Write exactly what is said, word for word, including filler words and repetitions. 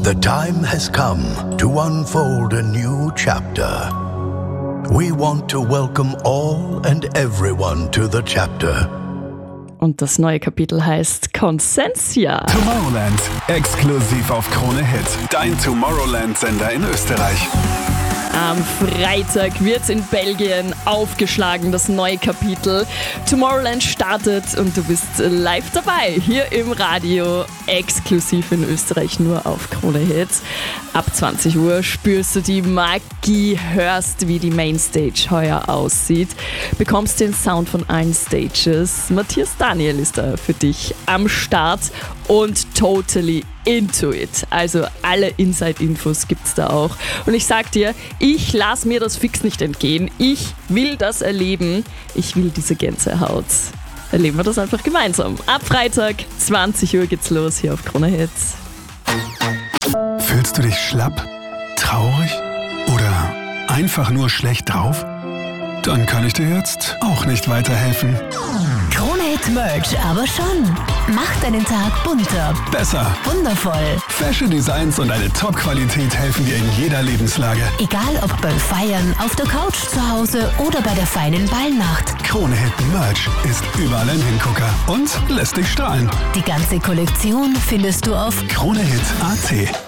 The time has come to unfold a new chapter. We want to welcome all and everyone to the chapter. Und das neue Kapitel heißt Consensia. Tomorrowland, exklusiv auf Krone Hit. Dein Tomorrowland-Sender in Österreich. Am Freitag wird's in Belgien aufgeschlagen, das neue Kapitel. Tomorrowland startet und du bist live dabei, hier im Radio, exklusiv in Österreich, nur auf Krone Hit. Ab zwanzig Uhr spürst du die Magie, hörst, wie die Mainstage heuer aussieht, bekommst den Sound von allen Stages. Matthias Daniel ist da für dich am Start und totally into it. Also alle Inside-Infos gibt's da auch. Und ich sag dir, ich lass mir das fix nicht entgehen. Ich will das erleben. Ich will diese Gänsehaut. Erleben wir das einfach gemeinsam. Ab Freitag, zwanzig Uhr geht's los hier auf Krone Hit. Fühlst du dich schlapp, traurig oder einfach nur schlecht drauf? Dann kann ich dir jetzt auch nicht weiterhelfen. Krone Hit Merch aber schon. Macht deinen Tag bunter, Besser. wundervoll. Fashion Designs und eine Top-Qualität helfen dir in jeder Lebenslage. Egal ob beim Feiern, auf der Couch zu Hause oder bei der feinen Ballnacht. Krone Hit Merch ist überall ein Hingucker und lässt dich strahlen. Die ganze Kollektion findest du auf Krone Hit Punkt at.